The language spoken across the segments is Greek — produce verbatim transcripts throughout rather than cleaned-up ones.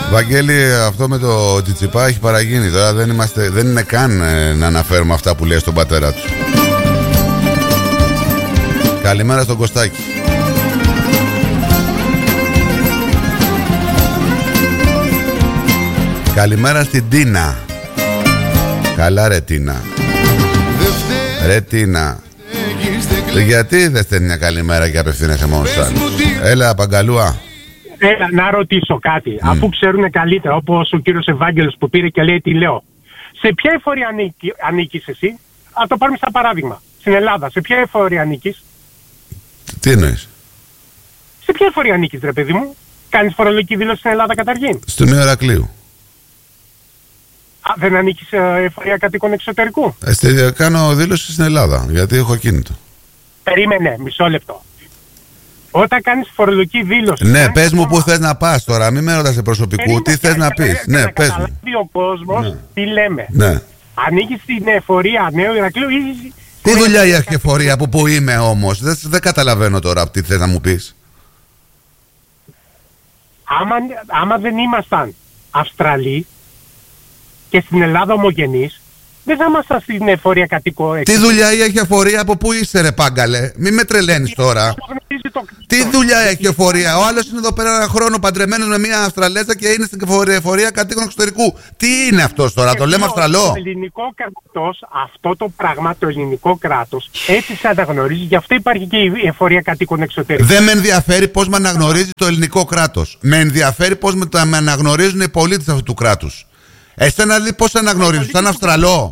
Βαγγέλη, αυτό με το Τσιτσιπά έχει παραγίνει. Τώρα δεν, είμαστε, δεν είναι καν ε, να αναφέρουμε αυτά που λέει στον πατέρα του. Καλημέρα στον Κωστάκη. Καλημέρα στην Τίνα. Καλά ρε Τίνα. Ρε Τίνα, γιατί δεν στέλνει μια καλημέρα και απευθύνεσαι μόνο στους άλλους? Έλα Παγκαλούα. Έλα, να ρωτήσω κάτι. Mm. Αφού ξέρουν καλύτερα, όπως ο κύριος Ευάγγελος που πήρε και λέει τι λέω. Σε ποια εφορία ανήκει, ανήκεις εσύ? Α το πάρουμε σαν παράδειγμα. Στην Ελλάδα, σε ποια εφορία ανήκεις? Τι εννοείς? Σε ποια εφορία ανήκεις ρε παιδί μου? Κάνεις φορολογική δήλωση στην Ελλάδα καταρχήν? Στο Νέο Ηρακλείου. Α, δεν ανήκεις σε εφορία κατοίκων εξωτερικού? Ε, κάνω δήλωση στην Ελλάδα, γιατί έχω κίνητο. Περίμενε, μισό λεπτό. Όταν κάνεις φορολογική δήλωση... Ναι, πες μου πού θες να πας τώρα, μην με ρωτάς σε προσωπικού, περίμενε, τι θες να πεις. Ναι, να πες μου. καταλάβει ο κόσμος ναι. τι λέμε. Ναι. Ανήκεις στην εφορία Νέου Ηρακλείου ή... Τι δουλειά η εφορία, από πού είμαι όμως? Δεν, δεν καταλαβαίνω τώρα τι θες να μου πεις. Άμα, άμα δεν ήμασταν Αυστραλοί και στην Ελλάδα ομογενείς, δεν θα ήμασταν στην εφορία κατοίκων. Τι δουλειά έχει εφορία, από πού είσαι ρε Πάγκαλε? Μη με τρελαίνεις τώρα. Το... Τι δουλειά έχει εφορία? Ο άλλος είναι εδώ πέρα ένα χρόνο παντρεμένος με μια Αυστραλέζα και είναι στην εφορία κατοίκων εξωτερικού. Τι είναι αυτός τώρα, το λέμε Αυστραλό? Το ελληνικό κράτος, αυτό το πράγμα, το ελληνικό κράτος, έτσι σε αναγνωρίζει, γι' αυτό υπάρχει και η εφορία κατοίκων εξωτερικού. Δεν με ενδιαφέρει πώς με αναγνωρίζει το ελληνικό κράτος. Με ενδιαφέρει πώς με, με αναγνωρίζουν οι πολίτες αυτού του κράτους. Εσένα δηλαδή πώς αναγνωρίζουν, σαν Αυστραλό?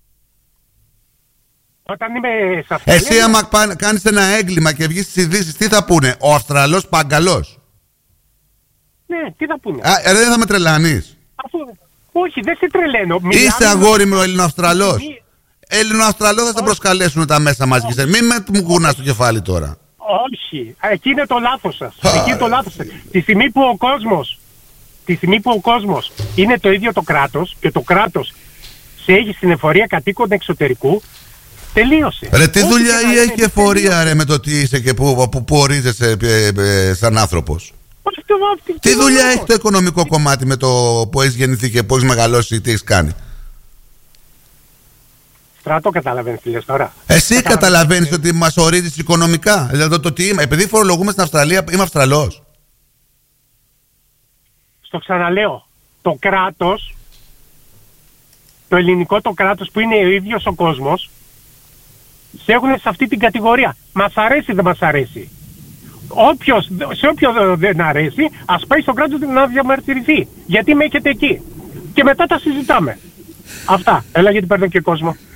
Όταν είμαι σε Αυστραλία... Εσύ άμα κάνεις ένα έγκλημα και βγεις στις ειδήσεις, τι θα πούνε? Ο Αυστραλός Παγκαλός. Ναι, τι θα πούνε? Α, ε, δεν θα με τρελάνεις? Αφού... Όχι, δεν σε τρελαίνω. Μιλάμε... Είσαι αγόρι με ο Ελληνοαυστραλός. Μη... Ελληνοαυστραλό θα σε προσκαλέσουν τα μέσα μαζικής. Μην με μου κουνάς το κεφάλι τώρα. Όχι, εκεί είναι το λάθος σας. Εκεί είναι το λάθος σας. Τη στιγμή που ο κόσμος, τη στιγμή που ο κόσμος είναι το ίδιο το κράτος και το κράτος σε έχει στην εφορία κατοίκων εξωτερικού, τελείωσε. Ρε τι δουλειά έχει εφορία ρε με το τι είσαι και που, που, που ορίζεσαι ε, ε, σαν άνθρωπος? Τι δουλειά έχει το οικονομικό κομμάτι με το που έχεις γεννηθεί και που έχεις μεγαλώσει, τι έχεις κάνει? Στράτο, καταλαβαίνεις τι λες τώρα? Εσύ καταλαβαίνεις ότι μας ορίζεις οικονομικά? Δηλαδή το τι είμαι, επειδή φορολογούμε στην Αυστραλία, είμαι Αυστραλός. Στο ξαναλέω, το κράτος, το ελληνικό το κράτος που είναι ο ίδιος ο κόσμος, σε έχουν σε αυτή την κατηγορία. Μας αρέσει, δεν μας αρέσει. Όποιος, σε όποιον δεν αρέσει, ας πάει στο κράτος να διαμαρτυρηθεί. Γιατί με έχετε εκεί. Και μετά τα συζητάμε. Αυτά. Έλα γιατί παίρνω και κόσμο.